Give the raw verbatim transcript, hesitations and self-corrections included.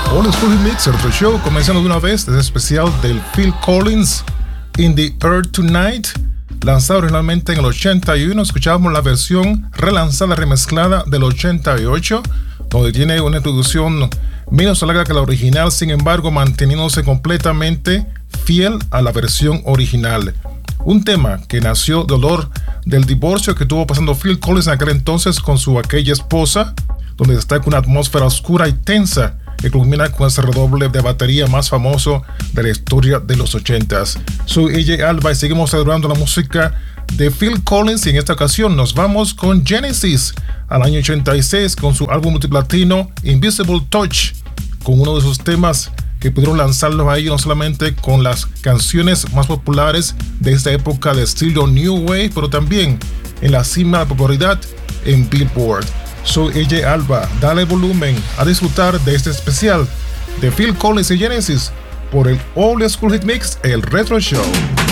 Old School Hit Mix, otro show, comenzando de una vez desde el especial del Phil Collins, In the Earth Tonight, lanzado originalmente en el ochenta y uno. Escuchábamos la versión relanzada, remezclada del ochenta y ocho, donde tiene una introducción menos larga que la original, sin embargo manteniéndose completamente fiel a la versión original. Un tema que nació del dolor del divorcio que tuvo pasando Phil Collins en aquel entonces con su aquella esposa, donde destaca una atmósfera oscura y tensa que culmina con ese redoble de batería más famoso de la historia de los ochentas. Soy A J Alba y seguimos celebrando la música de Phil Collins, y en esta ocasión nos vamos con Genesis al año ochenta y seis con su álbum multiplatino Invisible Touch, con uno de sus temas que pudieron lanzarlos a ellos no solamente con las canciones más populares de esta época de estilo New Wave, pero también en la cima de la popularidad en Billboard. Soy A J Alba, dale volumen a disfrutar de este especial de Phil Collins y Genesis por el Old School Hit Mix, el Retro Show.